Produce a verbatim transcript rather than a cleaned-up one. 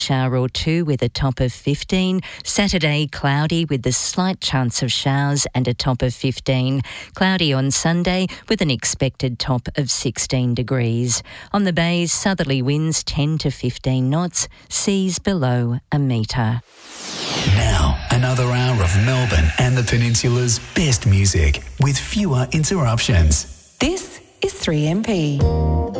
shower or two with a top of fifteen. Saturday, cloudy with the slight chance of showers and a top of fifteen. Cloudy on Sunday with an expected top of sixteen degrees. On the bays, southerly winds ten to fifteen knots, seas below a metre. Now, another hour of Melbourne and the Peninsula's best music with fewer interruptions. This is three M P.